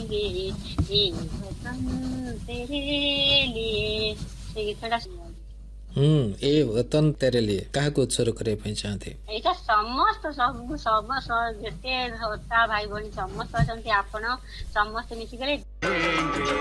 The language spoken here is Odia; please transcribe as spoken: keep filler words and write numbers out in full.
गाएंगे ये वतन तेरे लिए से गीतटा हम्म ए वतन तेरे लिए काहाको उत्सर्ग करे ପାଇଁ ଚାहते ଏଇଟା ସମସ୍ତ ସବୁ ସମସ୍ତ ଯେତେ ତା ଭାଇ ଭଉଣୀ ସମସ୍ତ ଅଛନ୍ତି ଆପଣ ସମସ୍ତେ ମିଶିକରି